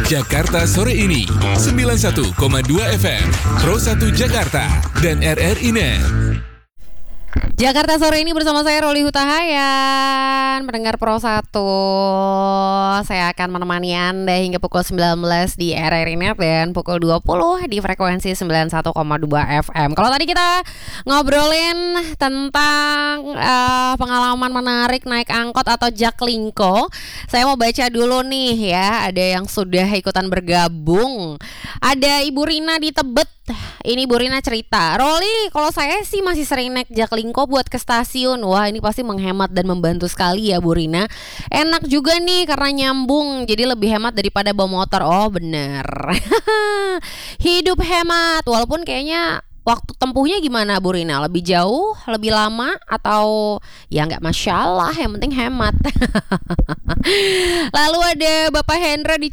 Jakarta Sore Ini 91,2 FM Pro 1 Jakarta dan RRI Net. Jakarta Sore Ini bersama saya Roli Hutahayan, pendengar Pro 1. Saya akan menemani Anda hingga pukul 19 di RRI Net dan pukul 20 di frekuensi 91,2 FM. Kalau tadi kita ngobrolin tentang pengalaman menarik naik angkot atau Jaklingko, saya mau baca dulu nih ya, ada yang sudah ikutan bergabung. Ada Ibu Rina di Tebet. Ini Bu Rina cerita, Roli, kalau saya sih masih sering naik Jaklingko buat ke stasiun. Wah, ini pasti menghemat dan membantu sekali ya Bu Rina. Enak juga nih karena nyambung, jadi lebih hemat daripada bawa motor. Oh bener. Hidup hemat, walaupun kayaknya waktu tempuhnya gimana Bu Rina? Lebih jauh, lebih lama, atau ya nggak masalah, yang penting hemat. Lalu ada Bapak Hendra di